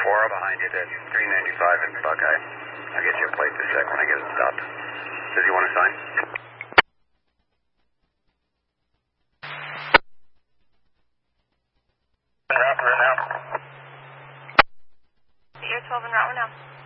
4 behind you at 395 in Buckeye. I'll get you a plate this sec when I get it stopped. Does he want to sign? You're 12 en route now.